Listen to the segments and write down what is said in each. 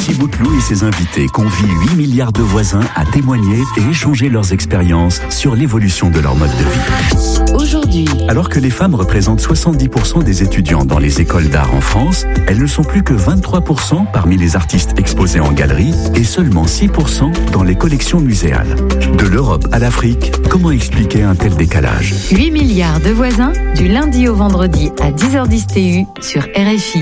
Lucie Bouteloup et ses invités convient 8 milliards de voisins à témoigner et échanger leurs expériences sur l'évolution de leur mode de vie. Aujourd'hui, alors que les femmes représentent 70% des étudiants dans les écoles d'art en France, elles ne sont plus que 23% parmi les artistes exposés en galerie et seulement 6% dans les collections muséales. De l'Europe à l'Afrique, comment expliquer un tel décalage ? 8 milliards de voisins, du lundi au vendredi à 10h10 TU sur RFI.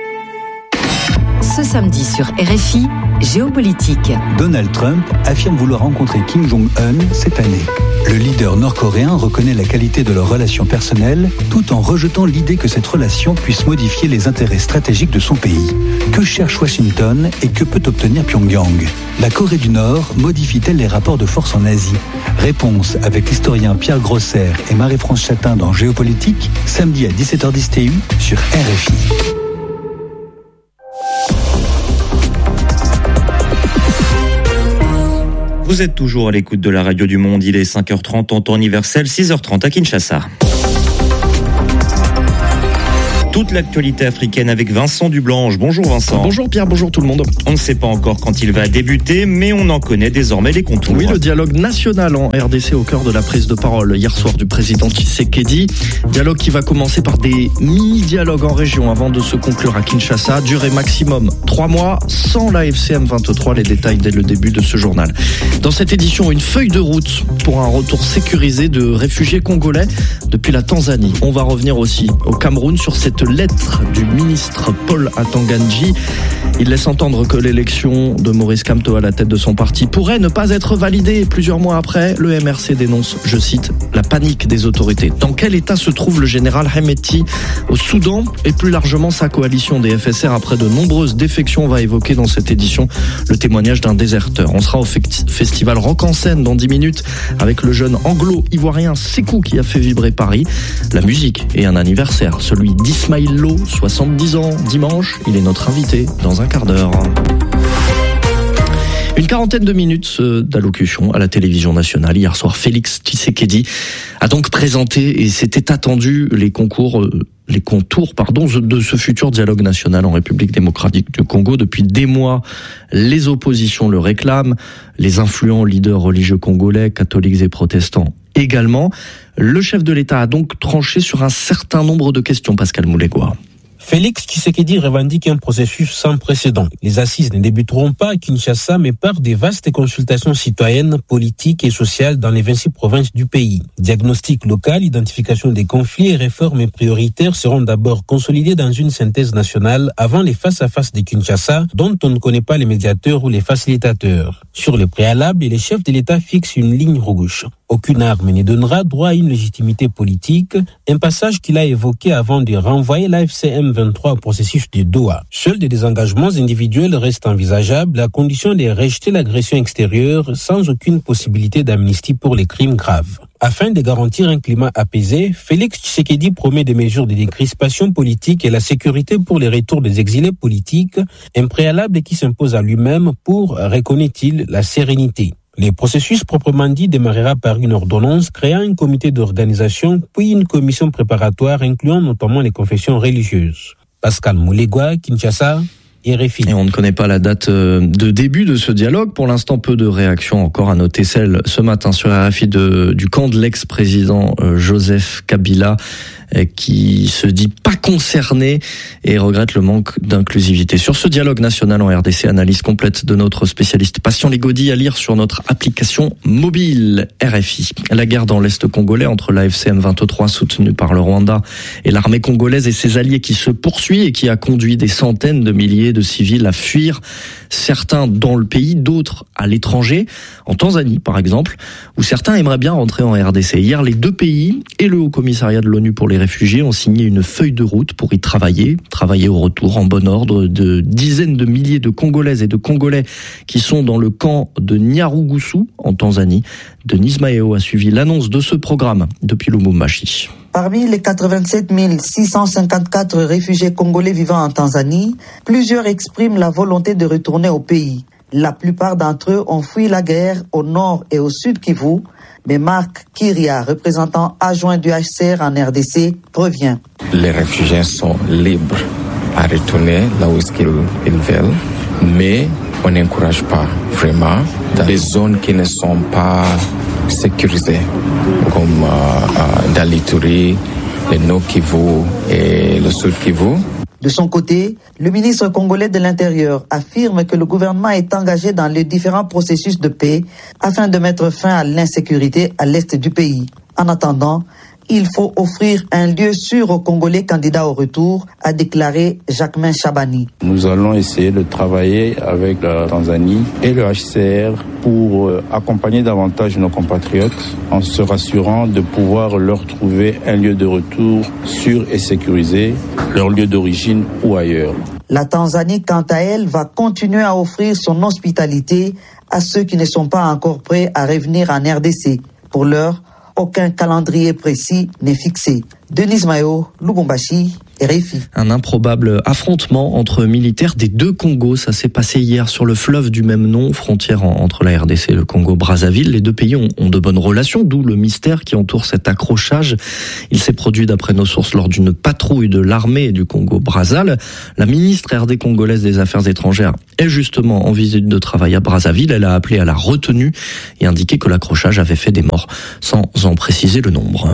Ce samedi sur RFI, géopolitique. Donald Trump affirme vouloir rencontrer Kim Jong-un cette année. Le leader nord-coréen reconnaît la qualité de leur relation personnelle tout en rejetant l'idée que cette relation puisse modifier les intérêts stratégiques de son pays. Que cherche Washington et que peut obtenir Pyongyang ? La Corée du Nord modifie-t-elle les rapports de force en Asie ? Réponse avec l'historien Pierre Grosser et Marie-France Chatin dans Géopolitique, samedi à 17h10 TU sur RFI. Vous êtes toujours à l'écoute de la radio du monde, il est 5h30 en temps universel, 6h30 à Kinshasa. Toute l'actualité africaine avec Vincent Dublanche. Bonjour Vincent. Bonjour Pierre, bonjour tout le monde. On ne sait pas encore quand il va débuter, mais on en connaît désormais les contours. Oui, le dialogue national en RDC au cœur de la prise de parole hier soir du président Tshisekedi. Dialogue qui va commencer par des mini-dialogues en région avant de se conclure à Kinshasa. Durée maximum 3 mois, sans la FCM 23. Les détails dès le début de ce journal. Dans cette édition, une feuille de route pour un retour sécurisé de réfugiés congolais depuis la Tanzanie. On va revenir aussi au Cameroun sur cette lettre du ministre Paul Atanganji. Il laisse entendre que l'élection de Maurice Kamto à la tête de son parti pourrait ne pas être validée. Plusieurs mois après, le MRC dénonce, je cite, la panique des autorités. Dans quel état se trouve le général Hemeti au Soudan et plus largement sa coalition des FSR après de nombreuses défections? On va évoquer dans cette édition le témoignage d'un déserteur. On sera au festival Rock en scène dans 10 minutes avec le jeune anglo-ivoirien Sekou qui a fait vibrer Paris. La musique et un anniversaire, celui d'Ismaïl Lo, 70 ans, dimanche. Il est notre invité dans un quart d'heure. Une quarantaine de minutes d'allocution à la télévision nationale. Hier soir, Félix Tshisekedi a donc présenté, et c'était attendu, les contours de ce futur dialogue national en République démocratique du Congo. Depuis des mois, les oppositions le réclament, les influents leaders religieux congolais, catholiques et protestants également. Le chef de l'État a donc tranché sur un certain nombre de questions, Pascal Moulégoire. Félix Tshisekedi revendique un processus sans précédent. Les assises ne débuteront pas à Kinshasa, mais par des vastes consultations citoyennes, politiques et sociales dans les 26 provinces du pays. Diagnostic local, identification des conflits et réformes prioritaires seront d'abord consolidés dans une synthèse nationale avant les face-à-face de Kinshasa, dont on ne connaît pas les médiateurs ou les facilitateurs. Sur le préalable, les chefs de l'État fixent une ligne rouge. Aucune arme ne donnera droit à une légitimité politique, un passage qu'il a évoqué avant de renvoyer la FCM 23 au processus de Doha. Seuls des désengagements individuels restent envisageables à condition de rejeter l'agression extérieure sans aucune possibilité d'amnistie pour les crimes graves. Afin de garantir un climat apaisé, Félix Tshisekedi promet des mesures de décrispation politique et la sécurité pour les retours des exilés politiques, un préalable qui s'impose à lui-même pour, reconnaît-il, la sérénité. Le processus proprement dit démarrera par une ordonnance créant un comité d'organisation puis une commission préparatoire incluant notamment les confessions religieuses. Pascal Moulégoire, Kinshasa, RFI. Et on ne connaît pas la date de début de ce dialogue. Pour l'instant, peu de réactions encore, à noter celle ce matin sur RFI du camp de l'ex-président Joseph Kabila, qui se dit pas concerné et regrette le manque d'inclusivité. Sur ce dialogue national en RDC, analyse complète de notre spécialiste Patient Légaudy à lire sur notre application mobile RFI. La guerre dans l'Est congolais entre la FCM 23 soutenue par le Rwanda et l'armée congolaise et ses alliés qui se poursuit et qui a conduit des centaines de milliers de civils à fuir, certains dans le pays, d'autres à l'étranger, en Tanzanie par exemple, où certains aimeraient bien rentrer en RDC. Hier, les deux pays et le Haut-Commissariat de l'ONU pour les réfugiés ont signé une feuille de route pour y travailler au retour en bon ordre de dizaines de milliers de Congolaises et de Congolais qui sont dans le camp de Nyarugusu en Tanzanie. Denise Maheo a suivi l'annonce de ce programme depuis Lubumbashi. Parmi les 87 654 réfugiés congolais vivant en Tanzanie, plusieurs expriment la volonté de retourner au pays. La plupart d'entre eux ont fui la guerre au nord et au sud Kivu, mais Marc Kiria, représentant adjoint du HCR en RDC, prévient. Les réfugiés sont libres à retourner là où ils veulent. mais on n'encourage pas vraiment dans les zones qui ne sont pas sécurisées, comme dans l'Ituri, le Nord Kivu et le Sud Kivu. De son côté, le ministre congolais de l'Intérieur affirme que le gouvernement est engagé dans les différents processus de paix afin de mettre fin à l'insécurité à l'est du pays. En attendant, il faut offrir un lieu sûr aux Congolais candidats au retour, a déclaré Jacquemain Chabani. Nous allons essayer de travailler avec la Tanzanie et le HCR pour accompagner davantage nos compatriotes en se rassurant de pouvoir leur trouver un lieu de retour sûr et sécurisé, leur lieu d'origine ou ailleurs. La Tanzanie, quant à elle, va continuer à offrir son hospitalité à ceux qui ne sont pas encore prêts à revenir en RDC. Pour l'heure, aucun calendrier précis n'est fixé. Denise Mayo, Lubumbashi, RFI. Un improbable affrontement entre militaires des deux Congos. Ça s'est passé hier sur le fleuve du même nom, frontière entre la RDC et le Congo-Brazzaville. Les deux pays ont de bonnes relations, d'où le mystère qui entoure cet accrochage. Il s'est produit, d'après nos sources, lors d'une patrouille de l'armée du Congo-Brazzaville. La ministre RD congolaise des Affaires étrangères est justement en visite de travail à Brazzaville. Elle a appelé à la retenue et indiqué que l'accrochage avait fait des morts, sans en préciser le nombre.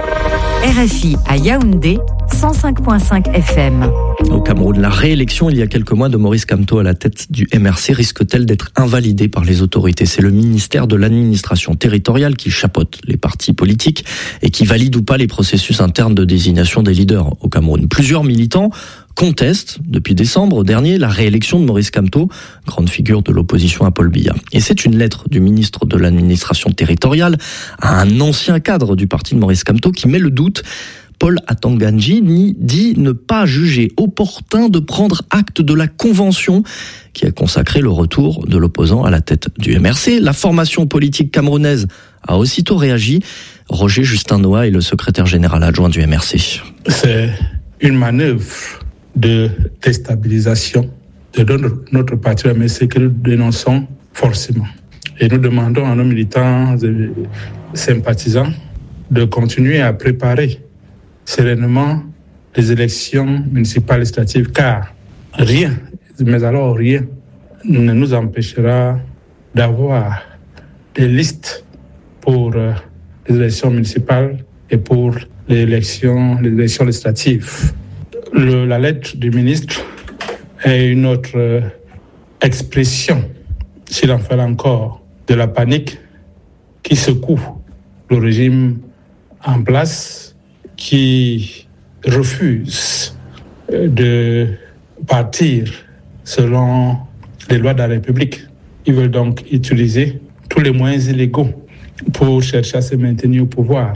RFI à Yaoundé, 105.5 FM. Au Cameroun, la réélection il y a quelques mois de Maurice Kamto à la tête du MRC risque-t-elle d'être invalidée par les autorités ? C'est le ministère de l'administration territoriale qui chapeaute les partis politiques et qui valide ou pas les processus internes de désignation des leaders au Cameroun. Plusieurs militants contestent depuis décembre dernier la réélection de Maurice Kamto, grande figure de l'opposition à Paul Biya. Et c'est une lettre du ministre de l'administration territoriale à un ancien cadre du parti de Maurice Kamto qui met le doute. Paul Atanganji dit ne pas juger opportun de prendre acte de la convention qui a consacré le retour de l'opposant à la tête du MRC. La formation politique camerounaise a aussitôt réagi. Roger Justin Noah est le secrétaire général adjoint du MRC. C'est une manœuvre de déstabilisation de notre parti MRC que nous dénonçons forcément. Et nous demandons à nos militants et sympathisants de continuer à préparer sereinement les élections municipales législatives, car rien, mais alors rien, ne nous empêchera d'avoir des listes pour les élections municipales et pour les élections législatives. La lettre du ministre est une autre expression, s'il en fallait encore, de la panique qui secoue le régime en place, qui refuse de partir selon les lois de la République. Ils veulent donc utiliser tous les moyens illégaux pour chercher à se maintenir au pouvoir.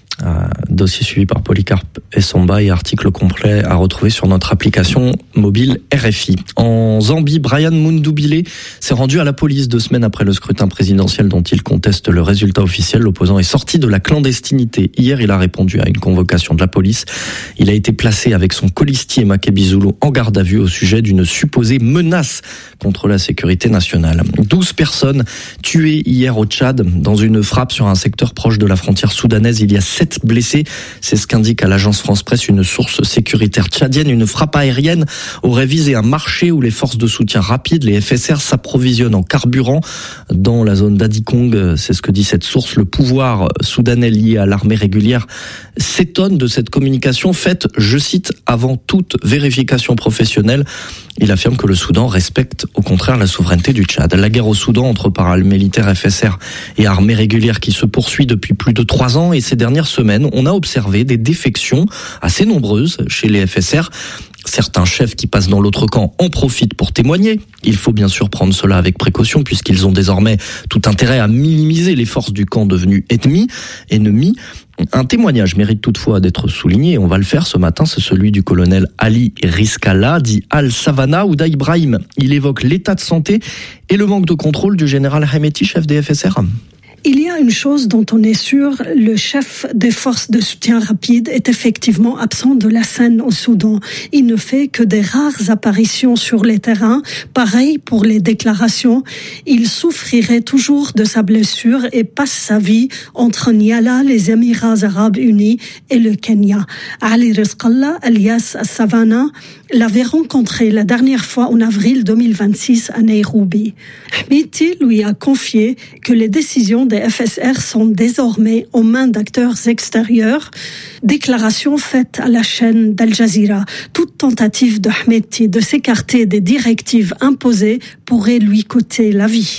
Dossier suivi par Polycarpe Essomba et article complet à retrouver sur notre application mobile RFI. En Zambie, Brian Mundubile s'est rendu à la police 2 semaines après le scrutin présidentiel dont il conteste le résultat officiel. L'opposant est sorti de la clandestinité. Hier, il a répondu à une convocation de la police. Il a été placé avec son colistier Makebizulu en garde à vue au sujet d'une supposée menace contre la sécurité nationale. 12 personnes tuées hier au Tchad dans une frappe sur un secteur proche de la frontière soudanaise. Il y a 7 blessés. C'est ce qu'indique à l'agence France-Presse une source sécuritaire tchadienne. Une frappe aérienne aurait visé un marché où les forces de soutien rapide, les FSR, s'approvisionnent en carburant dans la zone d'Adikong. C'est ce que dit cette source. Le pouvoir soudanais lié à l'armée régulière s'étonne de cette communication faite, je cite, avant toute vérification professionnelle. Il affirme que le Soudan respecte au contraire la souveraineté du Tchad. La guerre au Soudan entre paramilitaires FSR et armée régulière qui se poursuit depuis plus de 3 ans, et ces dernières semaines, on a observé des défections assez nombreuses chez les FSR. Certains chefs qui passent dans l'autre camp en profitent pour témoigner. Il faut bien sûr prendre cela avec précaution puisqu'ils ont désormais tout intérêt à minimiser les forces du camp devenu ennemis. Un témoignage mérite toutefois d'être souligné, et on va le faire ce matin, c'est celui du colonel Ali Rizkallah, dit Al-Savana Ouda Ibrahim. Il évoque l'état de santé et le manque de contrôle du général Hemeti, chef des FSR. Il y a une chose dont on est sûr, le chef des forces de soutien rapide est effectivement absent de la scène au Soudan. Il ne fait que des rares apparitions sur les terrains. Pareil pour les déclarations. Il souffrirait toujours de sa blessure et passe sa vie entre Niala, les Émirats arabes unis et le Kenya. Ali Rizkallah, alias Savana, l'avait rencontré la dernière fois en avril 2026 à Nairobi. Hmeti lui a confié que les décisions des FSR sont désormais aux mains d'acteurs extérieurs. Déclaration faite à la chaîne d'Al Jazeera. Toute tentative de Hmeti de s'écarter des directives imposées pourrait lui coûter la vie.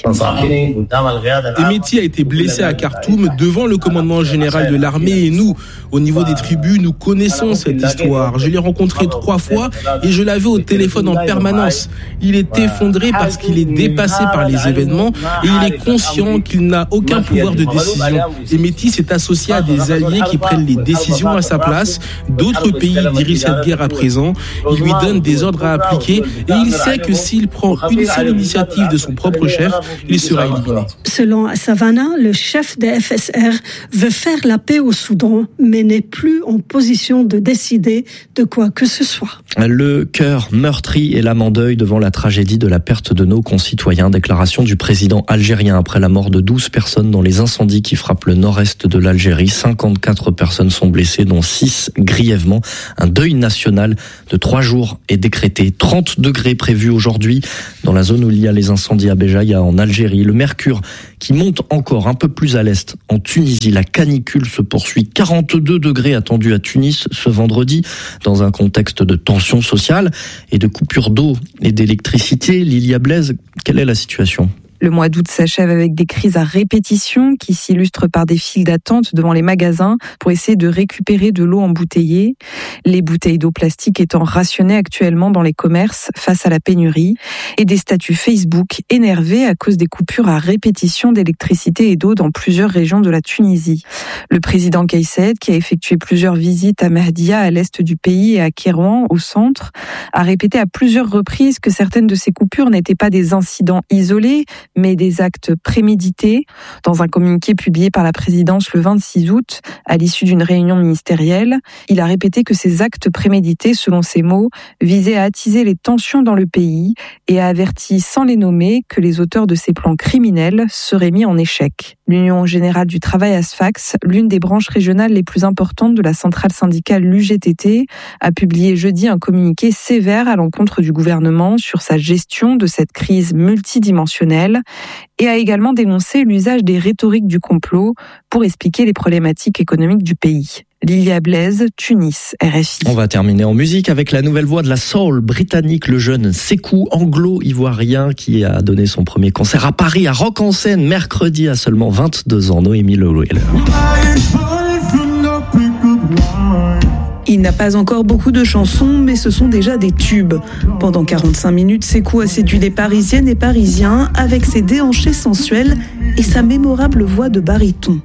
Hmeti a été blessé à Khartoum devant le commandement général de l'armée et nous, au niveau des tribus, nous connaissons cette histoire. Je l'ai rencontré 3 fois et je l'avais au téléphone en permanence. Il est effondré parce qu'il est dépassé par les événements et il est conscient qu'il n'a aucun pouvoir de décision. Hmeti s'est associé à des alliés qui prennent les décisions à sa place. D'autres pays dirigent cette guerre à présent. Il lui donne des ordres à appliquer et il sait que s'il prend une seule initiative de son propre chef, il sera éliminé. Selon Savannah, le chef des FSR veut faire la paix au Soudan, mais n'est plus en position de décider de quoi que ce soit. Le cœur meurtri et l'âme en deuil devant la tragédie de la perte de nos concitoyens. Déclaration du président algérien après la mort de 12 personnes dans les incendies qui frappent le nord-est de l'Algérie. 54 personnes sont blessées, dont 6 grièvement. Un deuil national de 3 jours est décrété. 30 degrés prévus aujourd'hui dans la zone où il y a les incendies à Béjaïa en Algérie. Le mercure qui monte encore un peu plus à l'est en Tunisie. La canicule se poursuit. 42 degrés attendus à Tunis ce vendredi dans un contexte de tension sociale et de coupure d'eau et d'électricité. Lilia Blaise, quelle est la situation ? Le mois d'août s'achève avec des crises à répétition qui s'illustrent par des files d'attente devant les magasins pour essayer de récupérer de l'eau embouteillée. Les bouteilles d'eau plastique étant rationnées actuellement dans les commerces face à la pénurie et des statuts Facebook énervés à cause des coupures à répétition d'électricité et d'eau dans plusieurs régions de la Tunisie. Le président Kais Saied, qui a effectué plusieurs visites à Mahdia à l'est du pays et à Kérouan au centre, a répété à plusieurs reprises que certaines de ces coupures n'étaient pas des incidents isolés, mais des actes prémédités. Dans un communiqué publié par la présidence le 26 août, à l'issue d'une réunion ministérielle, il a répété que ces actes prémédités, selon ses mots, visaient à attiser les tensions dans le pays et a averti, sans les nommer, que les auteurs de ces plans criminels seraient mis en échec. L'Union générale du travail à Sfax, l'une des branches régionales les plus importantes de la centrale syndicale l'UGTT, a publié jeudi un communiqué sévère à l'encontre du gouvernement sur sa gestion de cette crise multidimensionnelle et a également dénoncé l'usage des rhétoriques du complot pour expliquer les problématiques économiques du pays. Lilia Blaise, Tunis, RFI. On va terminer en musique avec la nouvelle voix de la soul britannique, le jeune Sekou, anglo-ivoirien, qui a donné son premier concert à Paris, à Rock en Seine, mercredi, à seulement 22 ans. Noémie Leweller. Il n'a pas encore beaucoup de chansons, mais ce sont déjà des tubes. Pendant 45 minutes, Sekou a séduit les Parisiennes et Parisiens avec ses déhanchés sensuels et sa mémorable voix de baryton.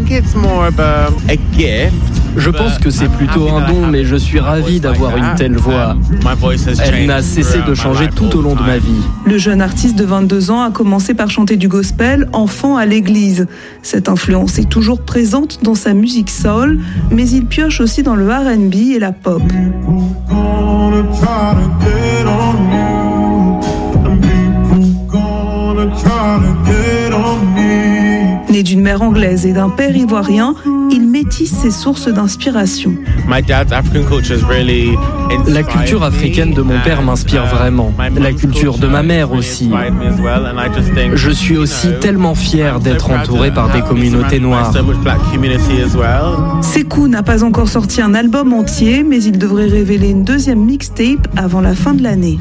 Je pense que c'est plutôt un don, mais je suis ravi d'avoir une telle voix. Elle n'a cessé de changer tout au long de ma vie. Le jeune artiste de 22 ans a commencé par chanter du gospel enfant à l'église. Cette influence est toujours présente dans sa musique soul, mais il pioche aussi dans le R&B et la pop. Né d'une mère anglaise et d'un père ivoirien, il métisse ses sources d'inspiration. La culture africaine de mon père m'inspire vraiment. La culture de ma mère aussi. Je suis aussi tellement fier d'être entouré par des communautés noires. Sekou n'a pas encore sorti un album entier, mais il devrait révéler une deuxième mixtape avant la fin de l'année.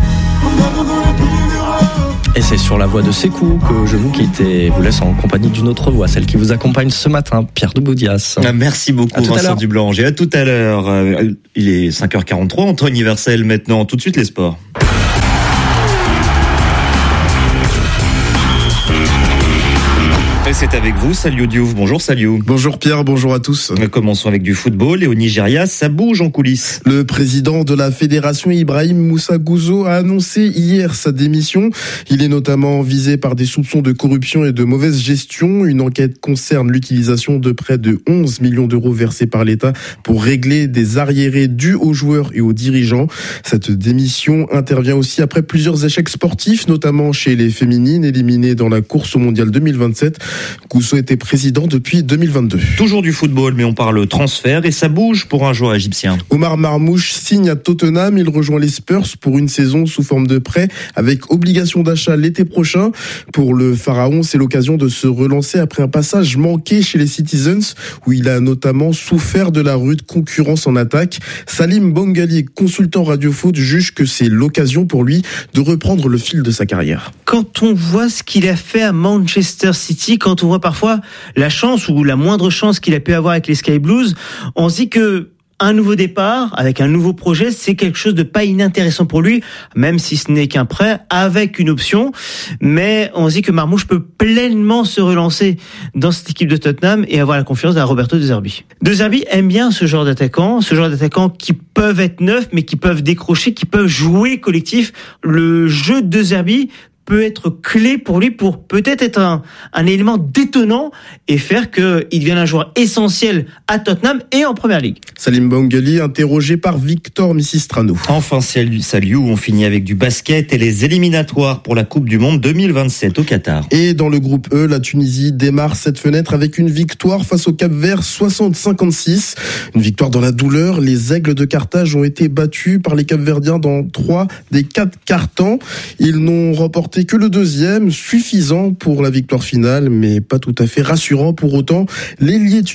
Et c'est sur la voix de Sekou que je vous quitte et vous laisse en compagnie d'une autre voix, celle qui vous accompagne ce matin, Pierre de Boudias. Merci beaucoup Vincent Dublanche. Et à tout à l'heure. Il est 5h43, en temps universel maintenant. Tout de suite les sports. Et c'est avec vous, Saliou Diouf. Bonjour Saliou. Bonjour Pierre, bonjour à tous. Commençons avec du football. Et au Nigeria, ça bouge en coulisses. Le président de la fédération, Ibrahim Moussa Gouzo, a annoncé hier sa démission. Il est notamment visé par des soupçons de corruption et de mauvaise gestion. Une enquête concerne l'utilisation de près de 11 millions d'euros versés par l'État pour régler des arriérés dus aux joueurs et aux dirigeants. Cette démission intervient aussi après plusieurs échecs sportifs, notamment chez les féminines éliminées dans la course au mondial 2027. Gousso était président depuis 2022. Toujours du football, mais on parle transfert et ça bouge pour un joueur égyptien. Omar Marmouche signe à Tottenham. Il rejoint les Spurs pour une saison sous forme de prêt avec obligation d'achat l'été prochain. Pour le Pharaon, c'est l'occasion de se relancer après un passage manqué chez les Citizens où il a notamment souffert de la rude concurrence en attaque. Salim Bangali, consultant Radio Foot, juge que c'est l'occasion pour lui de reprendre le fil de sa carrière. Quand on voit ce qu'il a fait à Manchester City, quand on voit parfois la chance ou la moindre chance qu'il a pu avoir avec les Sky Blues, on se dit que un nouveau départ, avec un nouveau projet, c'est quelque chose de pas inintéressant pour lui, même si ce n'est qu'un prêt, avec une option. Mais on se dit que Marmouche peut pleinement se relancer dans cette équipe de Tottenham et avoir la confiance d'un Roberto De Zerbi. De Zerbi aime bien ce genre d'attaquants qui peuvent être neufs, mais qui peuvent décrocher, qui peuvent jouer collectif. Le jeu de Zerbi peut être clé pour lui pour peut-être être un élément détonnant et faire qu'il devienne un joueur essentiel à Tottenham et en Première Ligue. Salim Bangali, interrogé par Victor Missistrano. Enfin, salut, on finit avec du basket et les éliminatoires pour la Coupe du Monde 2027 au Qatar. Et dans le groupe E, la Tunisie démarre cette fenêtre avec une victoire face au Cap-Vert 60-56. Une victoire dans la douleur. Les Aigles de Carthage ont été battus par les Cap-Verdiens dans 3 des 4 quarts-temps. Ils n'ont remporté que le deuxième, suffisant pour la victoire finale, mais pas tout à fait rassurant pour autant. L'ailier